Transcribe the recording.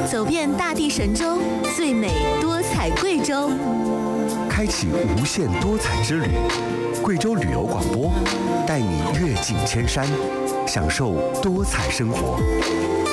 走遍大地神州，最美多彩贵州， 开启无限多彩之旅。贵州旅游广播带你阅尽千山，享受多彩生活。